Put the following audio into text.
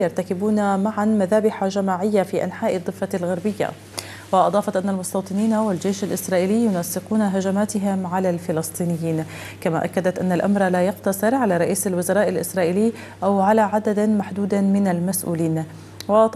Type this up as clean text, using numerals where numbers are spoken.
يرتكبون معا مذابح جماعية في أنحاء الضفة الغربية. وأضافت أن المستوطنين والجيش الإسرائيلي ينسقون هجماتهم على الفلسطينيين، كما أكدت أن الأمر لا يقتصر على رئيس الوزراء الإسرائيلي أو على عدد محدود من المسؤولين.